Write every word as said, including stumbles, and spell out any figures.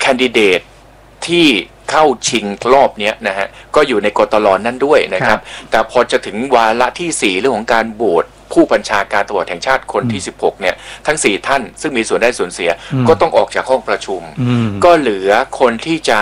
คนดิเดตที่เข้าชิงรอบนี้นะฮะก็อยู่ในกตลนั่นด้วยนะครับแต่พอจะถึงวาระที่สี่เรื่องของการโหวตผู้บัญชาการตำรวจแห่งชาติคนที่สิบหกเนี่ยทั้งสี่ท่านซึ่งมีส่วนได้ส่วนเสียก็ต้องออกจากห้องประชุมก็เหลือคนที่จะ